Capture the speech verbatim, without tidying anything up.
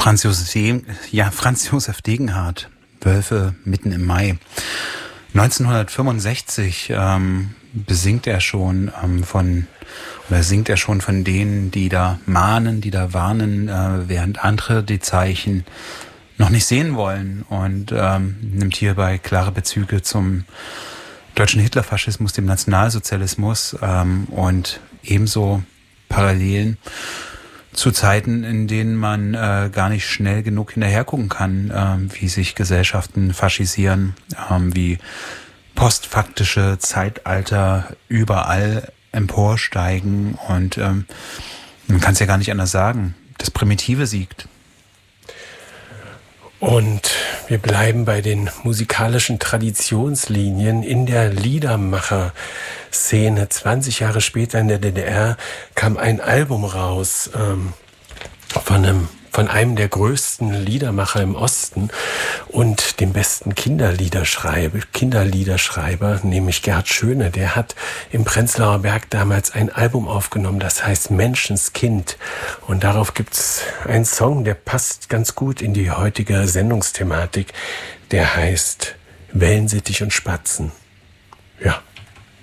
Franz Josef, ja, Franz Josef Degenhardt, Wölfe mitten im Mai. neunzehnhundertfünfundsechzig ähm, besingt er schon ähm, von, oder singt er schon von denen, die da mahnen, die da warnen, äh, während andere die Zeichen noch nicht sehen wollen, und ähm, nimmt hierbei klare Bezüge zum deutschen Hitlerfaschismus, dem Nationalsozialismus ähm, und ebenso Parallelen zu Zeiten, in denen man äh, gar nicht schnell genug hinterhergucken kann, ähm, wie sich Gesellschaften faschisieren, ähm, wie postfaktische Zeitalter überall emporsteigen, und ähm, man kann es ja gar nicht anders sagen. Das Primitive siegt. Und wir bleiben bei den musikalischen Traditionslinien in der Liedermacher-Szene. zwanzig Jahre später in der D D R kam ein Album raus ähm, von einem von einem der größten Liedermacher im Osten und dem besten Kinderliederschreiber, Kinderliederschreiber, nämlich Gerd Schöne. Der hat im Prenzlauer Berg damals ein Album aufgenommen, das heißt Menschenskind. Und darauf gibt's einen Song, der passt ganz gut in die heutige Sendungsthematik. Der heißt Wellensittich und Spatzen. Ja.